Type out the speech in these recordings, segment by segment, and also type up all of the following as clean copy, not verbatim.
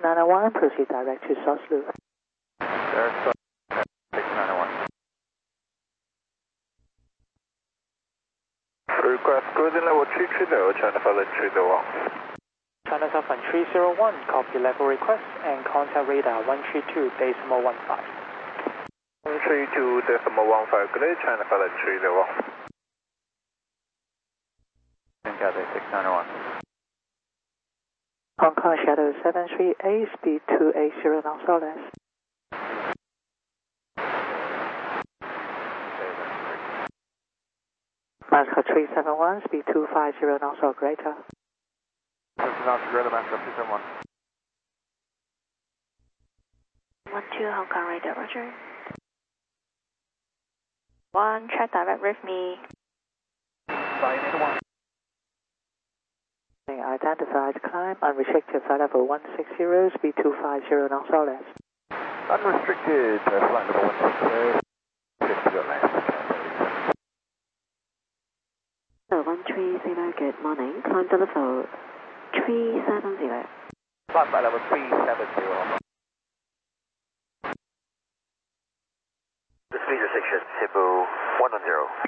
691, proceed direct to South Loop. Direct 691. Request cruising level 330, China Southern 301. China Southern 301, copy level request and contact radar 132.15. 132.15, good day, China Southern 301. Cathay 691. Hong Kong Shadow 738, speed 280 knots or less. Master 371, speed 250 knots or greater. 50 knots greater, Master 371. 12 Hong Kong radar, roger. 1, check direct with me. Identified climb, unrestricted flight level 160, speed 250 knots or less. Unrestricted, flight level 160, 50 or less. 130, good morning, climb to level 370. Flight level 370. The speed restriction, Cebu 110.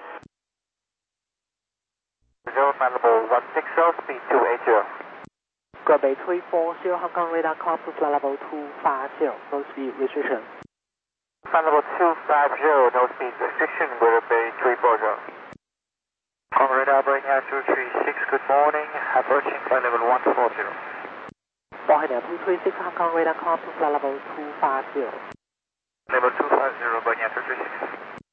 Flight level 160, speed 280. Grab 340, Hong Kong radar climb to flight level 250, no speed restriction. Flight level 250, no speed restriction, Grab 340. Hong Kong radar, Boeing 236, good morning, approaching flight level 140. Boeing 236, Hong Kong radar climb to flight level 250. Level 250, Boeing 236.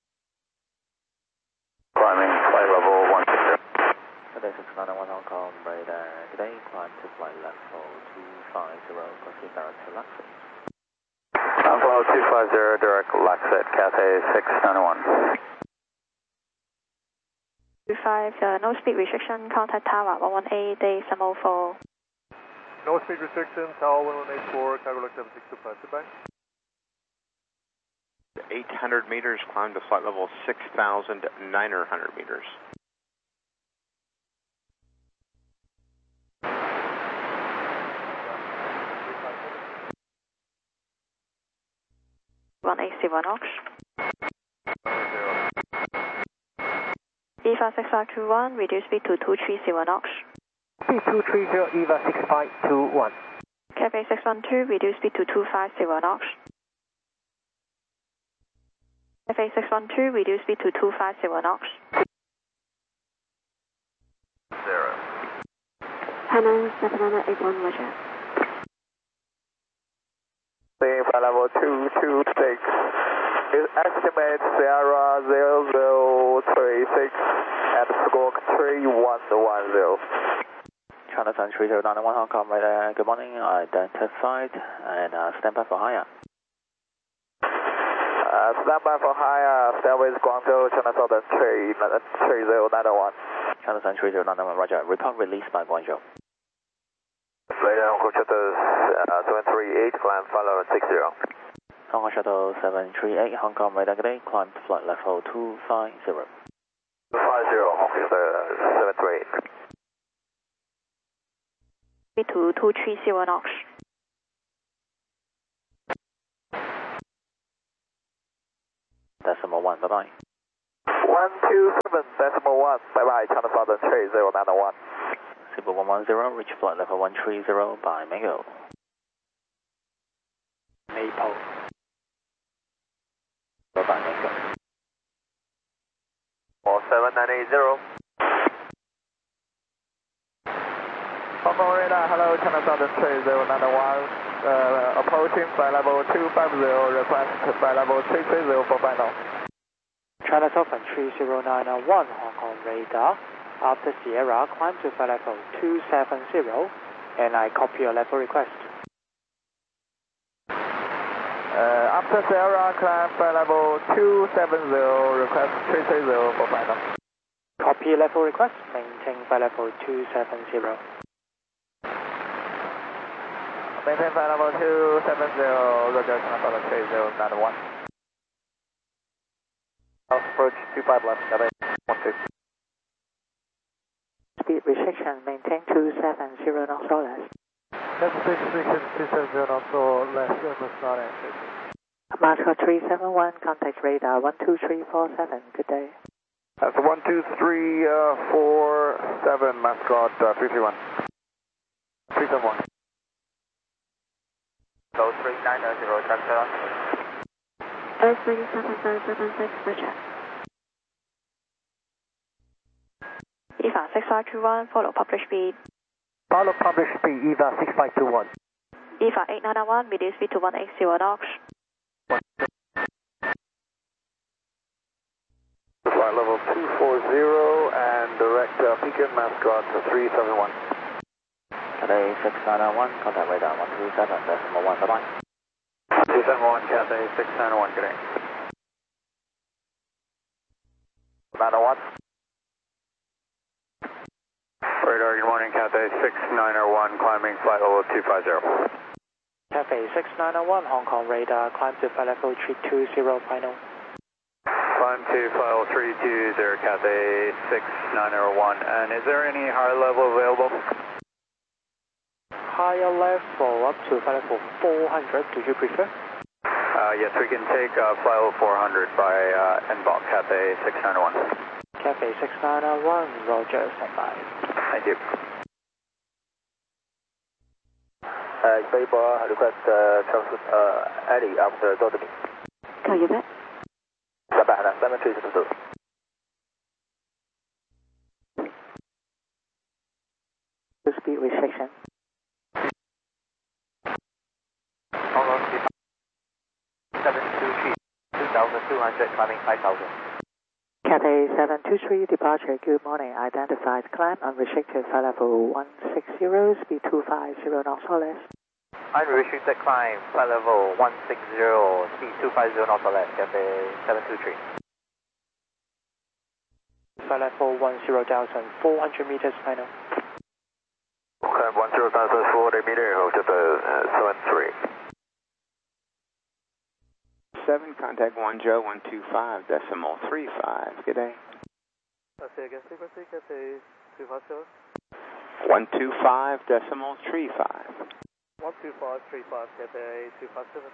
Climbing flight level 160. Cathay 691 Hong Kong radar, today climb to flight level 250, proceed direct to Luxor. Level 250, direct Luxor, Cathay 691. 25, no speed restriction, contact tower 118.4. No speed restriction, tower 1184, cargo log 7625, goodbye. 800 meters, climb to flight level 6,900 meters. .180 knots. EVA 6521, reduce speed to 230 knots. Speed 230, EVA 6521. Cathay 612, reduce speed to 250 knots. Cathay 612, reduce speed to 250 knots. 0. Hainan 7981, roger. Flight level 226. Estimate Sierra 0036 and squawk 3110. China Sun 3091 Hong Kong radar, good morning, identified and stand by for higher. Stand by for higher, Stairways Guangzhou, China Southern 3091. China Sun 3091, roger, report released by Guangzhou. Radar Hong Kong Shuttle 738, climb flight level 60. Hong Kong Shuttle 738 Hong Kong radar, today climb to flight level 250. 250, Hong Kong Shuttle 738. Speed to 230 knots. Decimal 1, bye-bye. 127.1, bye-bye, China Southern 3091. Cebu 110, reach flight level 130 by Mango. Maple. Bye-bye, Mango. 47980. Hong Kong radar, hello, China Southern 3091. Approaching flight level 250, request flight level 330 for final. China Southern 3091 Hong Kong radar. After Sierra, climb to flight level 270, and I copy your level request. After Sierra, climb flight level 270, request 330 for final. Copy level request, maintain flight level 270. Maintain flight level 270, roger, China Southern 3091. Approach 25 left, Cathay 12. Speed restriction, maintain 270 knots or less. Cathay 6, 270 knots or less, must not answer. Mascot 371, contact radar 12347, good day. That's 12347, Mascot 331. 371. So 390, Texas. 37076, Richard. EVA 6521, follow published speed. Follow published speed, EVA 6521. EVA 8991, medium speed to 180 knots. Flight level 240 and direct Pekin, Mascot 371. Cathay 6901, contact radar 127.1, bye-bye. 271, Cathay 691, good day. 901. Radar, good morning, Cathay 6901, climbing flight level 250. Cathay 6901, Hong Kong radar, climb to flight level 320, final. Climb to flight level 320, Cathay 6901, and is there any higher level available? Higher level up to flight level 400, do you prefer? Yes, we can take flight level 400 by NBOC, Cathay 6901. Cathay 6901, Roger, standby. Thank you. Spaceball request Eddie after Dodemy. Copy that. 732. Speed restriction. Hong Kong 723, 2200, climbing 5000. Cathay 723, departure, good morning, identified, climb unrestricted flight level 160, speed 250 knots or less. Unrestricted climb, flight level 160, speed 250 knots or less, Cathay 723. Flight level 10,400 meters, final. Climb 10,400 meter, hold to the 73. 7, contact 10125.35, good day. Say again, frequency, Cathay 250. 125.35. 12535, Cathay 257.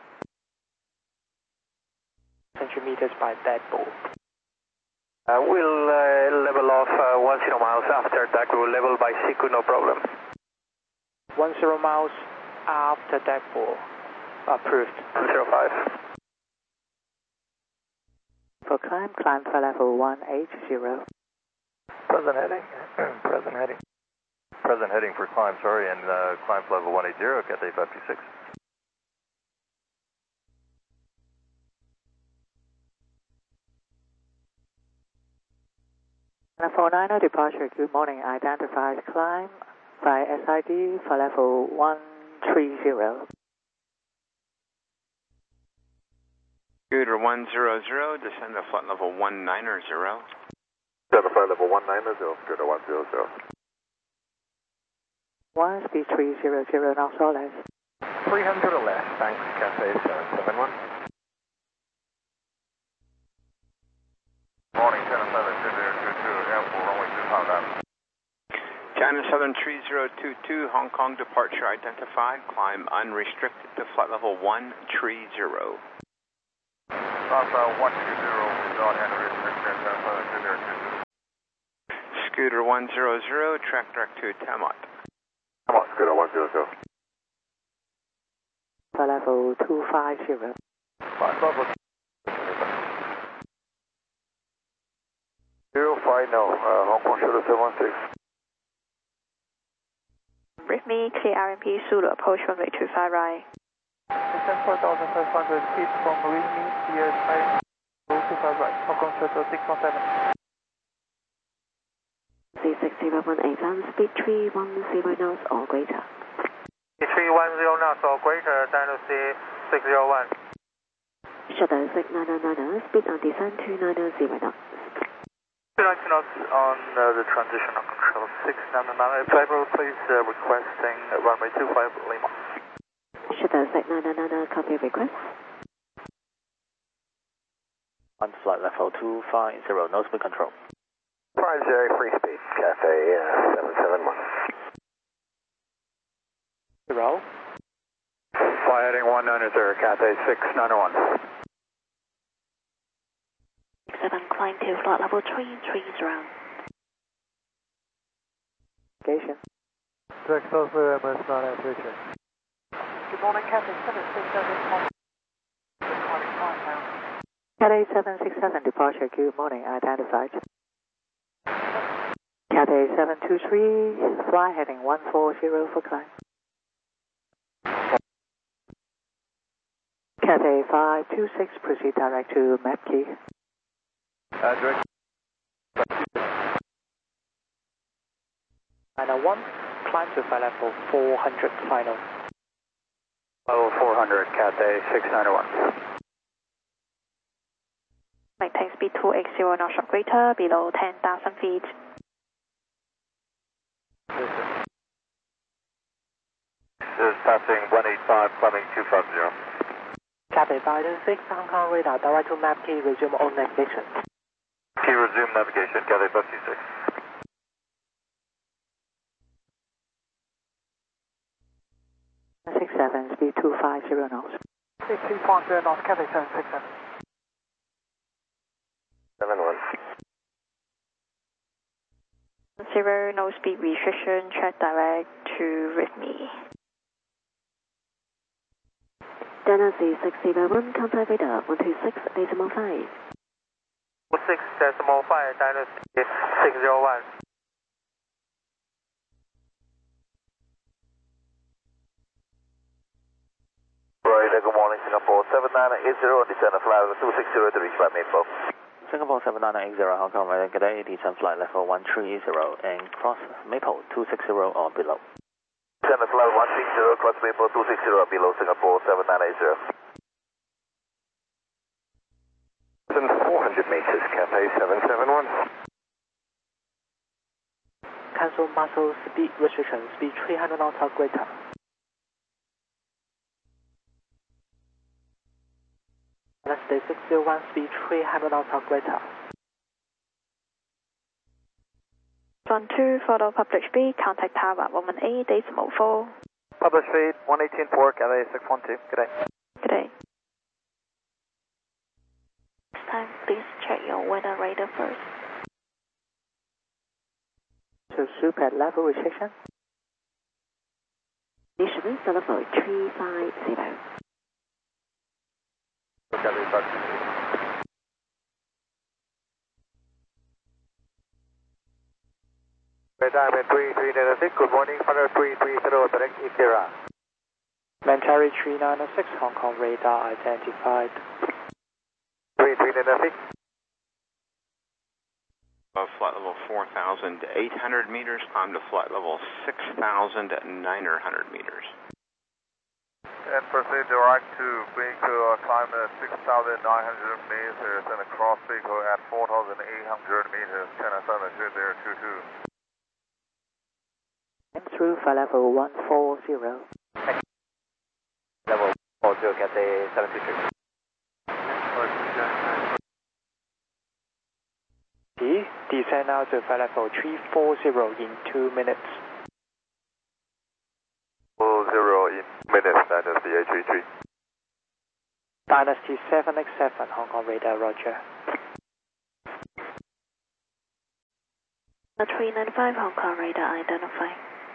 100 meters by dead ball. We'll level off 10 miles after that. We'll level by Siku, no problem. 10 miles after dead ball. Approved. 105. For climb flight level 180. Present heading. Present heading. Present heading for climb, sorry, and climb level 180, Cathay 526. And 49 departure, good morning, identified, climb by SID for level 130. Scooter 100, descend to flight level 190. Descend to flight level 190, Scooter 100. 1, speed 300 knots or less. 300 or less, thanks, Cathay 771. Morning, China Southern 3022, airport runway 2 down. China Southern 3022, Hong Kong departure identified, climb unrestricted to flight level 130. Alpha 120, without any restriction, China Southern 3022. Scooter 100, track direct to Tamot. Come on, Scooter 100. For level 250. Level 050, Hong Kong Shuttle 716. Brief me, clear RMP, Zulu, approach runway 25 right. Descend 4,500 feet from Marine Pier 25 right, Hong Kong Shuttle 617. C6018, speed 310 knots or greater. 310 knots or greater, Dino C601. Shuttle 6990, speed on descent 290 knots. 290 knots on the transitional control 699. Driver, please requesting runway 25 Lima. Shuttle 6990, copy request. On flight level 250, no speed control. 50, free speed, Cathay 771. 0. Fly heading 190, Cathay 691. 7, climb to flight level 330. Station. Direct close for MS 993. Good morning, Cathay 767. Cathay 767 departure, good morning, identified. Cathay 723, fly heading 140 for climb. Cathay 526, proceed direct to map key. Direct. 901, climb to flight level 400 final. Level 400, Cathay 691. Maintain speed 280 knots or greater, below 10,000 feet. This is passing 185, climbing 250. Cathay 526, Hong Kong radar, direct to map key, resume all navigation. Key resume navigation, Cathay 526. Speed 250 knots. Speed 250 knots, Cathay 767. 71. 0, no speed restriction, check direct to RISMI. Dynasty 601, contact radar 126.5. 6.5, Dynasty 601. Right, good morning, Singapore 7980, descend a flight level 260 to reach by Maple. Singapore 7980 Hong Kong Radar, good day, descend flight level 130 and cross Maple 260 or below. Descend a flight 130, cross Maple 260 or below, Singapore 7980. 400 meters, Cathay 771. Cancel muscle speed restriction, speed 300 knots or greater. Dynasty 601, speed 300 knots or greater. 12, follow public speed, contact tower 118.4. Public speed 118.4, Cathay 612. Good day. Good day. Next time, please check your weather radar first. So super level restriction. Initially, level 350. Cathay 526. Diamond 3396, good morning, 330, direct Ikira. Mentari 3906, Hong Kong radar identified. 3396. Above flight level 4,800 meters, climb to flight level 6,900 meters. And proceed direct to vehicle, climb at 6,900 meters and cross vehicle at 4,800 meters, China 72022. Through flight level 140. Level 40, Cathay 723. Descend now to flight level 340 in 2 minutes. 40 in minutes, Dynasty 833. Dynasty 767, Hong Kong radar, roger. 395, Hong Kong radar identified.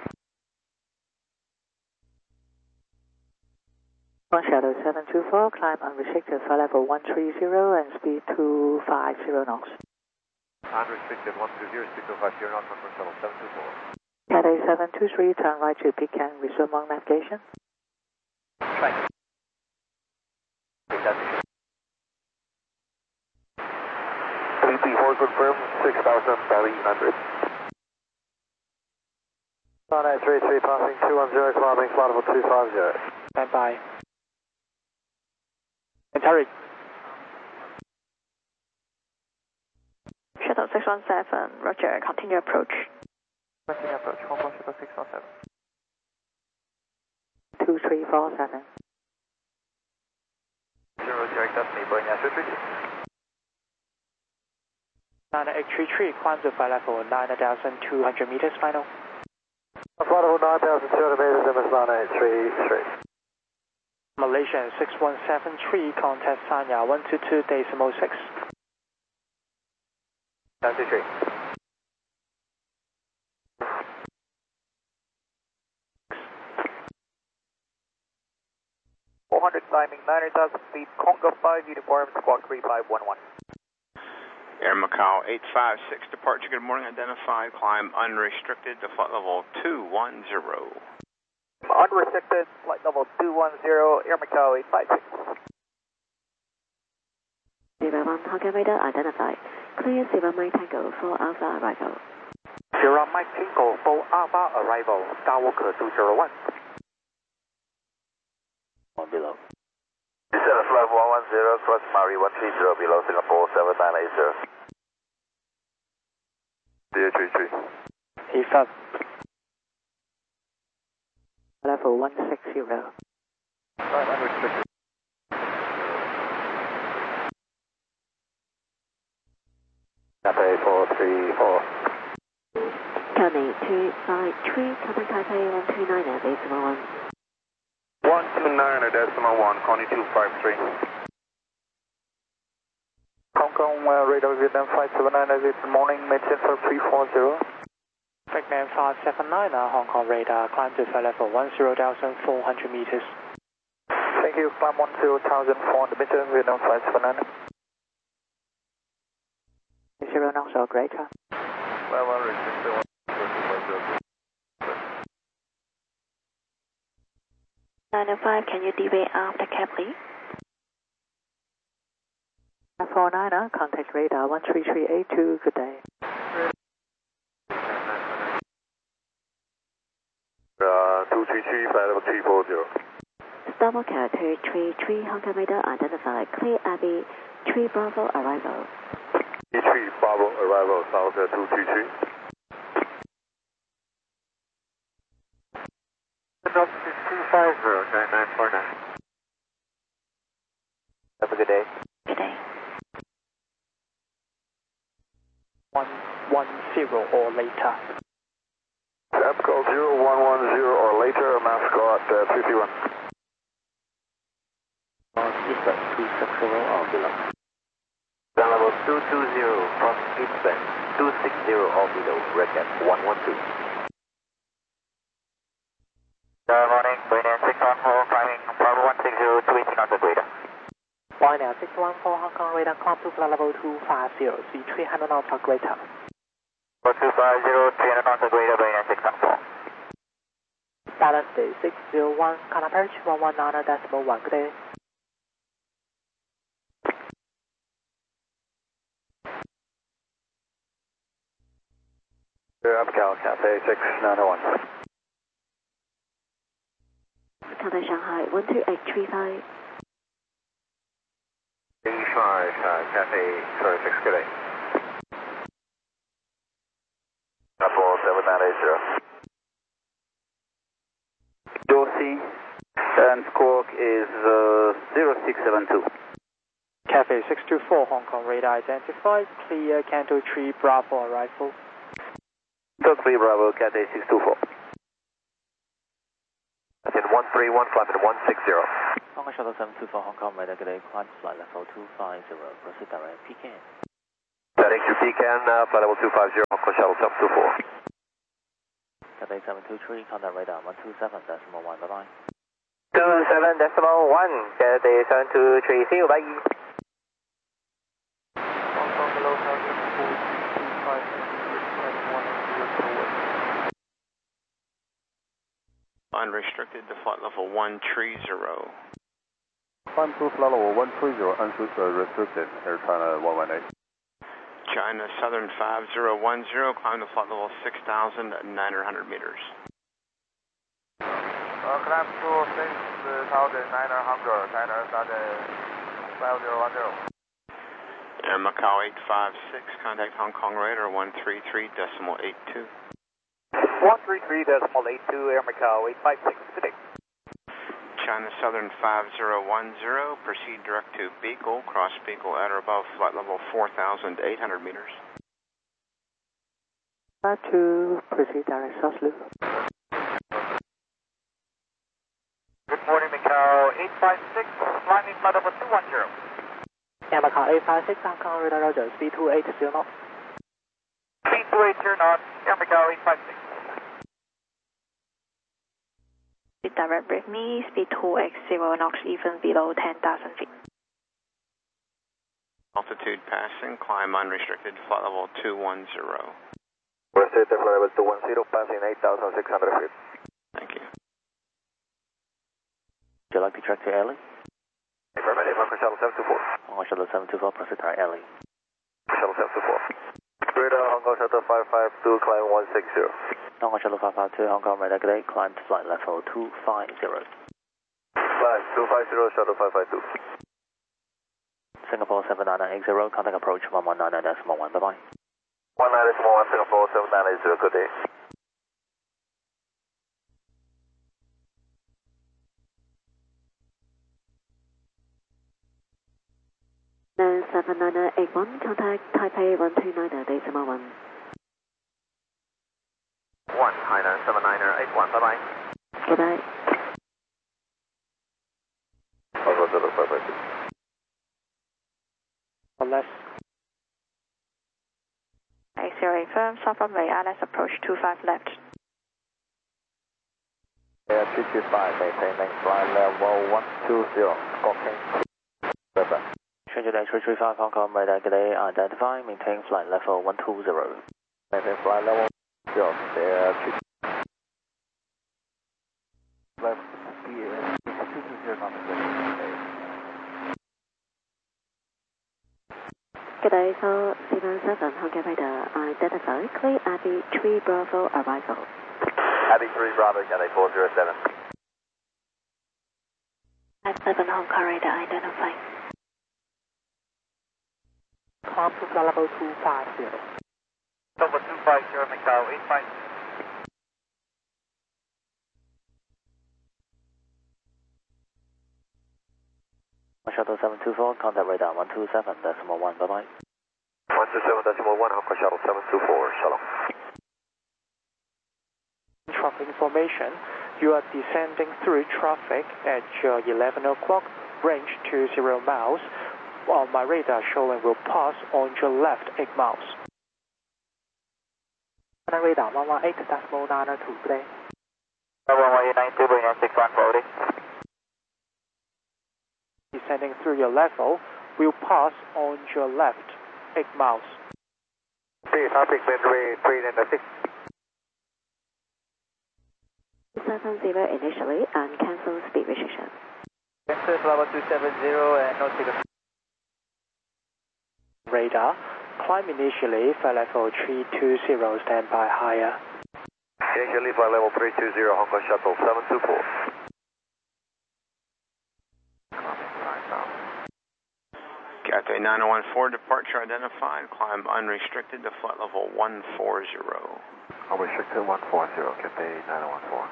One Shadow 724, climb unrestricted flight level 130 and speed 250 knots. Unrestricted 120, speed 250 knots, from Shuttle 724. Cathay 723, turn right to Pecan, resume on navigation. Right. VP4 confirmed, 6,700. 933 passing 210, climbing flight level 250. Stand by. Mentari. Shuttle 617, roger, continue approach. Continue approach, Hong Kong Shuttle 617. 2347. 0 direct destiny, Boeing 9833, climb to flight level 9,200 meters final. Flight level 9,200 meters, MS 9833. Malaysian 6173, contact Sanya 122.6. 923. Climbing 9,000 feet, Congo 5, uniform, squawk 3511. Air Macau 856, departure, good morning, identified, climb unrestricted to flight level 210. Unrestricted, flight level 210, Air Macau 856. 01 Hong Kong radar identified. Clear 0 Mike Tango for Alpha arrival. 0 Mike Tango for Alpha arrival, Skywalker 201. On below. Descend flight 110, cross Mari 130, below Singapore 7980. DH33. Affirm. Level 160. Climb unrestricted. Taipei 434. County 253, contact Taipei 129 decimal 1. 129.1, Connie 253. Hong Kong radar Vietnam 579, good morning, maintain for 340. Vietnam 579, Hong Kong radar, climb to flight level 10,400 meters. Thank you, climb 10,400 meters, Vietnam 579. 0 knots or greater. Climb unrestricted 110. 905, can you deviate after cap, please? 49, contact radar 13382, good day. 233, flight level 340. Starboard Car 233, Hong Kong radar identified. Clear Abbey 3 Bravo arrival. E3 Bravo arrival, South 233. Drop 250, 9949. Have a good day. Good day. 110 or later. Call 0110 or later, mascot 51. Eastern 260 on below. Down level 220, cross Eastern 260 orbital, record 112. Good morning, Binance 614, climbing Bravo 160 to 18 knots of radar. Binance 614 Hong Kong radar, climb to flight level 250, see 300 knots or greater. 250, 300 knots of radar, Binance 614. Balance day 601, contact approach 119.1, good day. Upcal, Cathay 6901. Contact Shanghai 12835. 85, Cathay 36, good day. 7980. Dorsey, and squawk is 0672. Cafe 624, Hong Kong radar identified, clear Canto 3 Bravo arrival. Canto 3 Bravo, Cathay 624. That's in 131, flight at 160. Hong Kong Shuttle 724, Hong Kong radar, good day, climb to flight level 250, proceed direct Pekin. Direct to Pekin, flight level 250, Hong Kong Shuttle 724. Cathay 723, contact radar 127.1, bye-bye. 27.1, Cathay 723, see you, bye. Hong Kong below 125, Unrestricted to flight level 130. Climb to flight level 130, unrestricted, Air China 118. China Southern 5010, climb to flight level 6,900 meters. Climb to 6,900, China Southern 5010. Air Macau 856, contact Hong Kong radar 133.82. 133.82, Air Macau 856, good day. China Southern 5010, proceed direct to Beagle, cross Beagle at or above flight level 4,800 meters. To proceed direct south loop. 856, climbing flight level 210. Yamaha 856, Hong Kong radar Roger, speed 280 knots. Speed 280 knots, Yamaha 856. Direct with me, speed 280 knots, even below 10,000 feet. Altitude passing, climb unrestricted, flight level 210. Restricted flight level 210, passing 8,600 feet. Thank you. Would you like to track to Ellie? Affirmative, Hong Kong Shuttle 724. Hong Kong Shuttle 724, proceed to Ellie. Shuttle 724. Radar Hong Kong Shuttle 552, climb 160. Hong Kong Shuttle 552, Hong Kong radar, good day, climb to flight level 250. Flight 250, Shuttle 552. Singapore 79980, contact approach 119.1, bye-bye. 19.1, Singapore 79880, good day. And 79981, contact Taipei 129.1. 1, Hainan 79981, bye-bye. Good night. Hong Kong Shuttle 552. Or less. 80 firm, south runway, ILS approach 25 left. Air 325, maintaining flight level 120, Scorpion. Bye-bye. Change to 335, Hong Kong radar, good day, identify, maintain flight level 120. Maintain flight level 0, Air 325. Good day, for 707, Hong Kong radar, identify, clear Abbey 3 Bravo arrival. Abbey 3 Bravo, Cathay 407. 57 Hong Kong radar, identify. Climb to flight level 250. Level 250, Macau 856. Shuttle 724, contact radar 127.1, bye-bye. 127.1, Hong Kong Shuttle 724, Shalom. Traffic information, you are descending through traffic at 11 o'clock, range 20 miles. While my radar showing will pass on your left 8 miles. Radar 118.902, good day. 11892, bring in 6140. Descending through your level will pass on your left 8 miles. Traffic wind 396. 70 initially and cancel speed restriction. Cancel level 270 and no ticket. Radar, climb initially, flight level 320, stand by higher. Initially flight level 320, Hong Kong Shuttle 724. Cathay 9014, departure identified, climb unrestricted to flight level 140. Unrestricted 140, Cathay 9014.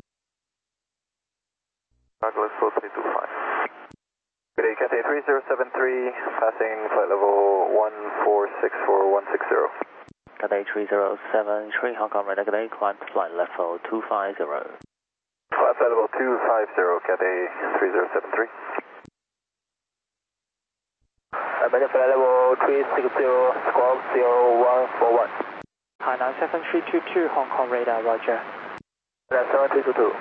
Douglas 4325. Good day, Cathay 3073, passing flight level 1464160. Cathay 3073, Hong Kong radar, good day, climb to flight level 250. Flight level 250, Cathay 3073. Flight level 360, squawk 0141. Hainan 7322, Hong Kong radar, roger. 7322.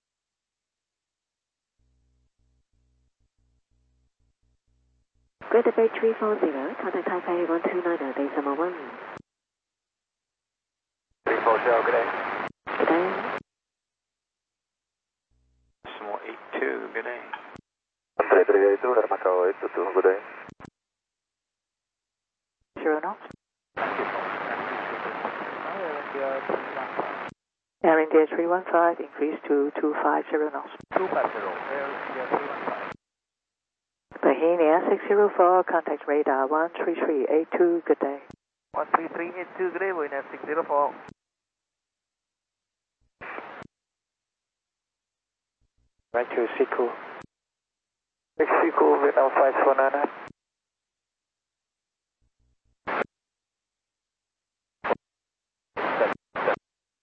Greater Bay 340, contact Taipei 129.1. 340, good day. Good day. Decimal 82, good day. 3382, Macau 822, good day. 0 knots. Air India 315, increase to 250 knots. 250, Air India 315. Bohemia 604, contact radar 13382, good day. 13382, good day, we're in 604. Right to Siku. Siku, Vietnam 5499.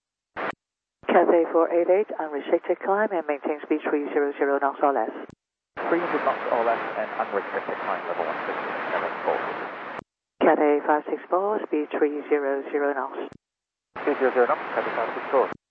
Cathay 488, unrestricted climb and maintain speed 300 knots or less. 300 knots or less and unrestricted climb level 160.74. Cathay 564, speed 300 knots. 300 knots, Cathay 564.